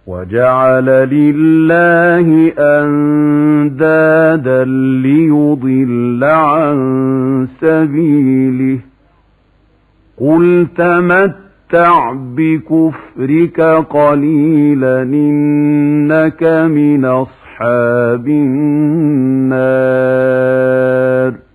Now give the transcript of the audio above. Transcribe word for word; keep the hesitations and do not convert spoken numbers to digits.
وجعل لله أندادا ليضل عن سبيله قل تمتع بكفرك قليلا إنك من أصحاب النار